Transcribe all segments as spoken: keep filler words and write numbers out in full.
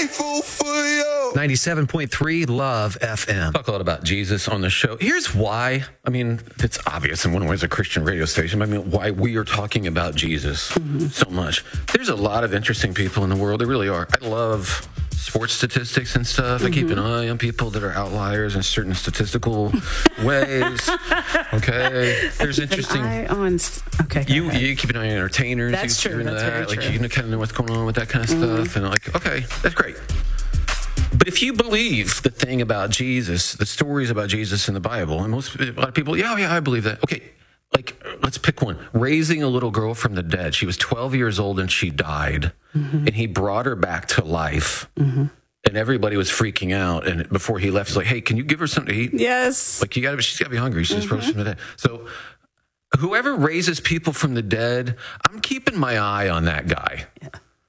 grateful for you. ninety-seven point three Love F M. Talk a lot about Jesus on the show. Here's why. I mean, it's obvious in one way as a Christian radio station. I mean, why we are talking about Jesus mm-hmm. so much. There's a lot of interesting people in the world. There really are. I love sports statistics and stuff. Mm-hmm. I keep an eye on people that are outliers in certain statistical ways. Okay, there's keep interesting. An eye on, okay, you ahead. you keep an eye on entertainers. That's you, true. That's that. very like true. you kind of know what's going on with that kind of Mm-hmm. stuff, and like, okay, that's great. But if you believe the thing about Jesus, the stories about Jesus in the Bible, and most a lot of people, yeah, yeah, I believe that. Okay, like let's pick one. Raising a little girl from the dead. She was twelve years old and she died, mm-hmm. and he brought her back to life. Mm-hmm. And everybody was freaking out. And before he left, he's like, "Hey, can you give her something to eat?" Yes. Like you got to. She's got to be hungry. She's mm-hmm. from the dead. So, whoever raises people from the dead, I'm keeping my eye on that guy. Yeah.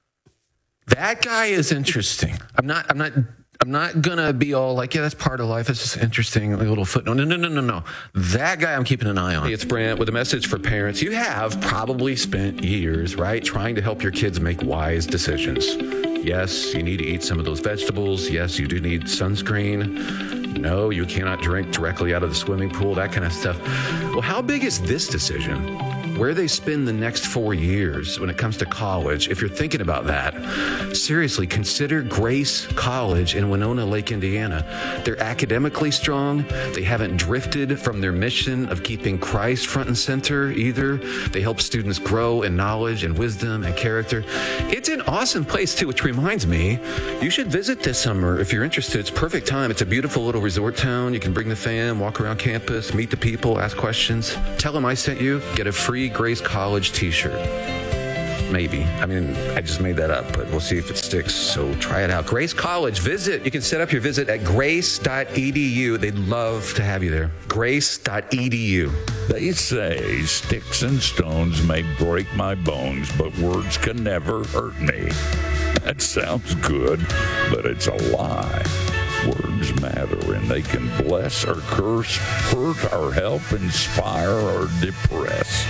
That guy is interesting. I'm not. I'm not. I'm not gonna be all like, yeah, that's part of life. It's just interesting, a little footnote. No, no, no, no, no. That guy I'm keeping an eye on. Hey, it's Brant with a message for parents. You have probably spent years, right, trying to help your kids make wise decisions. Yes, you need to eat some of those vegetables. Yes, you do need sunscreen. No, you cannot drink directly out of the swimming pool, that kind of stuff. Well, how big is this decision? Where they spend the next four years when it comes to college, if you're thinking about that, seriously, consider Grace College in Winona Lake, Indiana. They're academically strong. They haven't drifted from their mission of keeping Christ front and center either. They help students grow in knowledge and wisdom and character. It's an awesome place, too, which reminds me, you should visit this summer if you're interested. It's perfect time. It's a beautiful little resort town. You can bring the fam, walk around campus, meet the people, ask questions. Tell them I sent you. Get a free Grace College t-shirt. Maybe. I mean, I just made that up, but we'll see if it sticks. So try it out. Grace College, visit. You can set up your visit at grace dot e d u. They'd love to have you there. grace dot e d u. They say sticks and stones may break my bones, but words can never hurt me. That sounds good, but it's a lie. Words matter, and they can bless or curse, hurt or help, inspire or depress.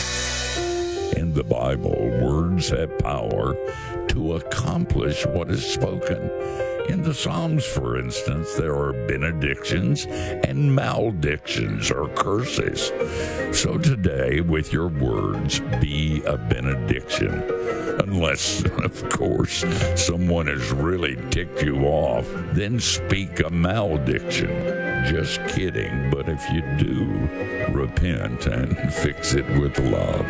In the Bible, words have power to accomplish what is spoken. In the Psalms, for instance, there are benedictions and maledictions or curses. So today, with your words, be a benediction. Unless, of course, someone has really ticked you off, then speak a malediction. Just kidding, but if you do, repent and fix it with love.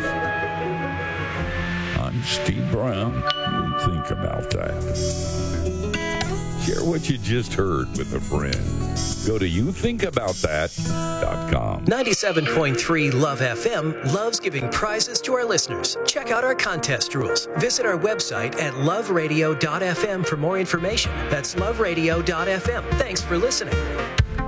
I'm Steve Brown. Think about that. Share what you just heard with a friend. Go to you think about that dot com. ninety-seven point three Love F M loves giving prizes to our listeners. Check out our contest rules. Visit our website at love radio dot f m for more information. That's love radio dot f m. Thanks for listening.